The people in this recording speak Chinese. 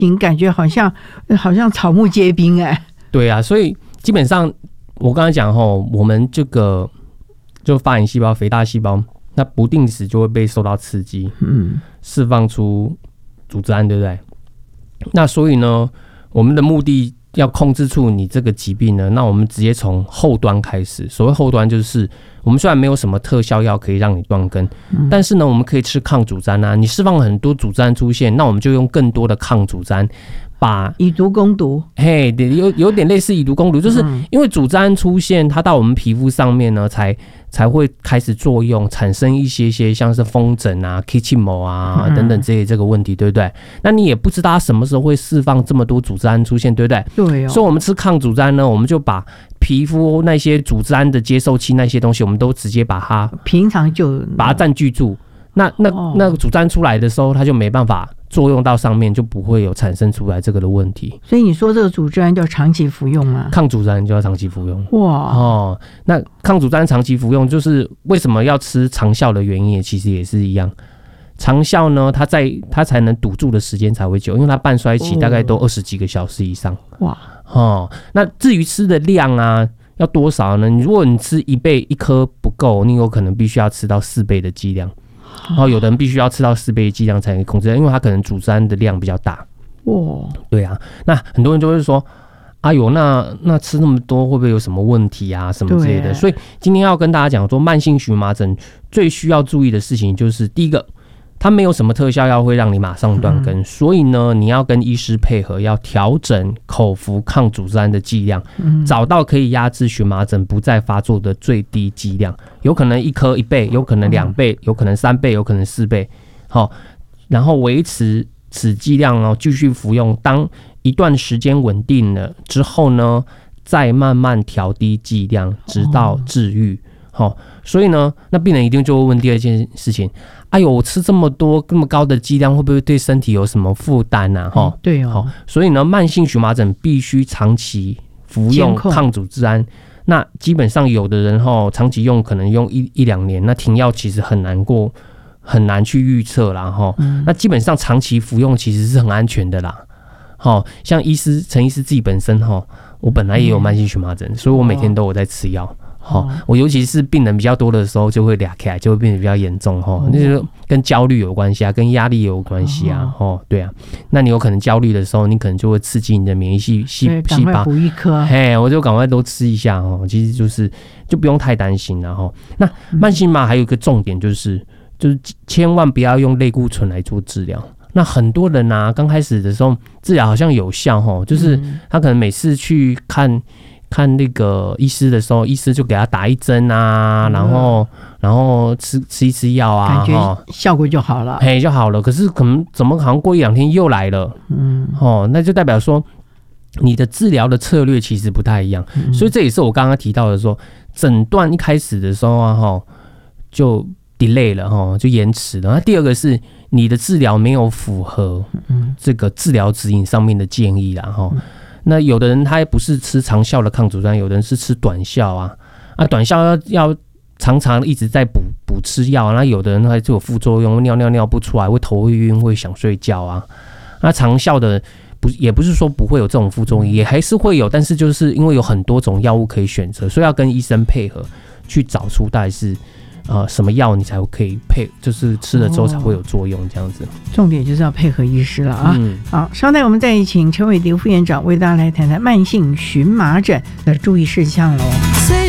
感觉好像草木皆兵哎。 对啊，所以基本上我刚才讲我们这个就发炎细胞、肥大细胞，那不定时就会被受到刺激，释放出组织胺，对不对？那所以呢，我们的目的要控制住你这个疾病呢，那我们直接从后端开始。所谓后端就是我们虽然没有什么特效药可以让你断根，但是呢，我们可以吃抗组织胺啊。你释放了很多组织胺出现，那我们就用更多的抗组织胺。以毒攻毒， 嘿，有点类似以毒攻毒，就是因为组织胺出现，它到我们皮肤上面呢，才会开始作用，产生一些像是风疹啊、Kichimo 啊等等这个问题，对不对？那你也不知道它什么时候会释放这么多组织胺出现，对不对？ 对哦。 所以我们吃抗组织胺呢，我们就把皮肤那些组织胺的接受器那些东西，我们都直接把它平常就把它占据住。那个组织胺出来的时候，它就没办法作用到上面，就不会有产生出来这个的问题。 所以你说这个组织胺要长期服用吗？ 抗组织胺就要长期服用。 哇那抗组织胺长期服用，就是为什么要吃长效的原因，其实也是一样。长效呢，它才能堵住的时间才会久，因为它半衰期大概都20几个小时以上。哇那至于吃的量啊，要多少呢？如果你吃1倍1颗不够，你有可能必须要吃到4倍的剂量。有的人必须要吃到4倍的剂量才能控制，因为它可能组织胺的量比较大。对啊，那很多人就会说，哎呦，那吃那么多会不会有什么问题啊，什么之类的？所以今天要跟大家讲说，慢性荨麻疹最需要注意的事情就是，第一个，它没有什么特效药会让你马上断根，所以呢，你要跟医师配合，要调整口服抗组织胺的剂量，找到可以压制荨麻疹不再发作的最低剂量，有可能1颗1倍，有可能2倍，有可能3倍，有可能4倍，然后维持此剂量继续服用，当一段时间稳定了之后呢，再慢慢调低剂量，直到治愈。所以呢，那病人一定就会问第二件事情：哎呦，我吃这么多这么高的剂量，会不会对身体有什么负担啊？ 对哦。 所以呢，慢性荨麻疹必须长期服用抗组织胺。那基本上有的人长期用，可能用一两年，那停药其实很难去预测啦。那基本上长期服用其实是很安全的啦。像陈医师自己本身我本来也有慢性荨麻疹，所以我每天都有在吃药。我尤其是病人比较多的时候，就会俩起来，就会变得比较严重。那就跟焦虑有关系啊，跟压力有关系啊。对啊，那你有可能焦虑的时候，你可能就会刺激你的免疫细胞， 补一颗。 我就赶快都吃一下。其实就不用太担心了。那慢性麻还有一个重点就是千万不要用类固醇来做治疗。那很多人啊，刚开始的时候治疗好像有效，就是他可能每次去看那个医师的时候，医师就给他打1针啊，然后吃一吃药啊， 感觉效果就好了， 就好了。可是怎么好像过1-2天又来了，那就代表说你的治疗的策略其实不太一样。所以这也是我刚刚提到的说，诊断一开始的时候啊，就 delay 了，就延迟了。那第二个是你的治疗没有符合这个治疗指引上面的建议啦。那有的人他也不是吃长效的抗组织胺，有的人是吃短效啊，短效要常常一直在补吃药，那有的人还就有副作用，尿不出来，会头会晕，会想睡觉啊。那长效的也不是说不会有这种副作用，也还是会有，但是就是因为有很多种药物可以选择，所以要跟医生配合去找出到底是什么药你才可以就是吃了之后才会有作用，这样子。 重点就是要配合医师了啊。好，稍待我们再请陈伟迪副院长为大家来谈谈慢性荨麻疹的注意事项喽。